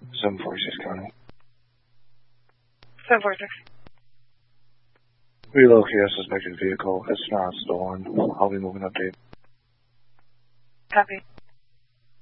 746 County. 746. Relocate a suspected vehicle. It's not stolen. I'll be moving update. Copy.